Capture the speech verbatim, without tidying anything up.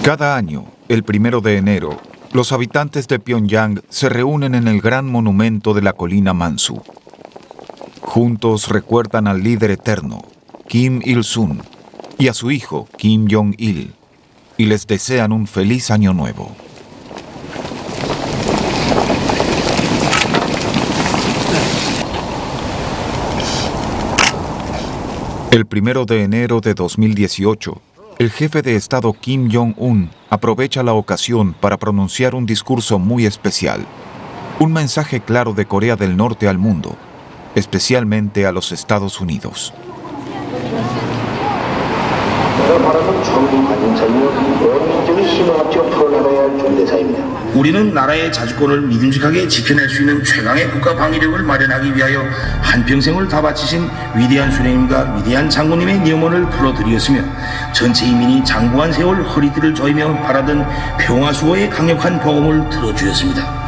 Cada año, el primero de enero, los habitantes de Pyongyang se reúnen en el gran monumento de la colina Mansu. Juntos recuerdan al líder eterno, Kim Il-sung, y a su hijo, Kim Jong-il, y les desean un feliz año nuevo. El primero de enero de dos mil dieciocho, el jefe de Estado Kim Jong-un aprovecha la ocasión para pronunciar un discurso muy especial, un mensaje claro de Corea del Norte al mundo, especialmente a los Estados Unidos. 우리는 나라의 자주권을 믿음직하게 지켜낼 수 있는 최강의 국가 방위력을 마련하기 위하여 한평생을 다 바치신 위대한 수령님과 위대한 장군님의 염원을 풀어드리었으며 전체 인민이 장구한 세월 허리띠를 조이며 바라던 평화 수호의 강력한 보험을 들어주었습니다.